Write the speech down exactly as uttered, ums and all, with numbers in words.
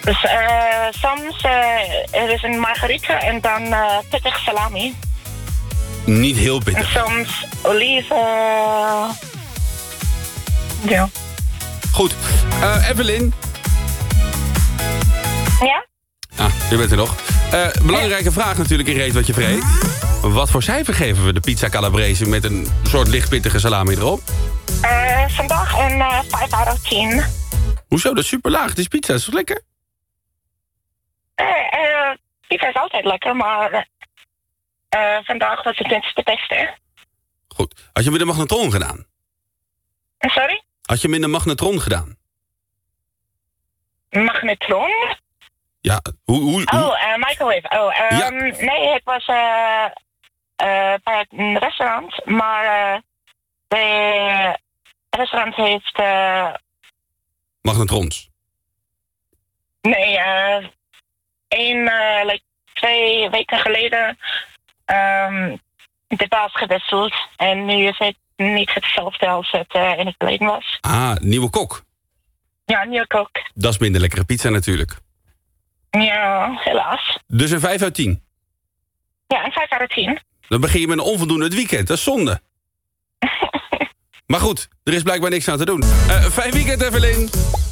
Dus uh, soms uh, er is een margarita en dan uh, pittig salami. Niet heel pittig. En soms oliven. Ja. Goed. Uh, Evelyn. Ja? Ah, je bent er nog. Uh, belangrijke ja. vraag natuurlijk in Reet wat je vreet. Wat voor cijfer geven we de pizza calabrese met een soort lichtpittige salami erop? Uh, vandaag een uh, vijf uit of tien. Hoezo? Dat is super laag. Het is pizza. Is toch lekker? Uh, uh, pizza is altijd lekker, maar uh, vandaag was het net de beste. Goed. Had je hem in de magnetron gedaan? Sorry? Had je hem in de magnetron gedaan? Magnetron? Ja, hoe... hoe, hoe? Oh, uh, microwave. Oh, um, ja. Nee, het was uh, uh, bij het restaurant, maar uh, de restaurant heeft... Uh, Magnetrons? Nee, uh, één, uh, like, twee weken geleden um, de baas gewisseld. En nu is het niet hetzelfde als het uh, in het verleden was. Ah, nieuwe kok. Ja, nieuwe kok. Dat is minder lekkere pizza natuurlijk. Ja, helaas. Dus een vijf uit tien? Ja, een vijf uit tien. Dan begin je met een onvoldoende het weekend. Dat is zonde. Maar goed, er is blijkbaar niks aan te doen. Uh, fijn weekend, Evelyn.